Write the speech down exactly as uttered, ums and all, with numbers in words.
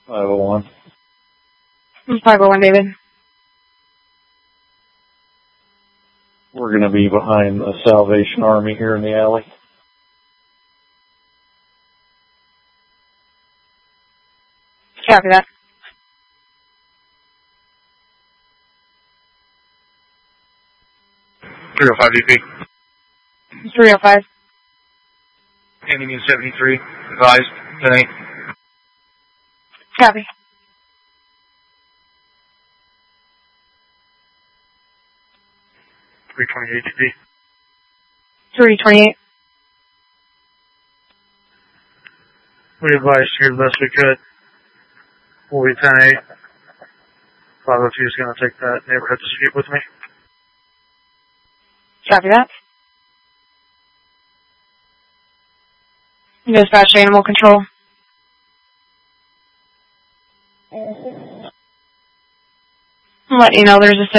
five oh one. five oh one, David. We're going to be behind the Salvation Army here in the alley. Copy that. three oh five D P. three oh five. Ending seventy-three. Advised. ten eight. Copy. three twenty-eight D P. three twenty-eight. We advised here the best we could. We'll be ten eight. five oh two is going to take that neighborhood dispute with me. Copy that. Dispatch animal control. Let you know there's a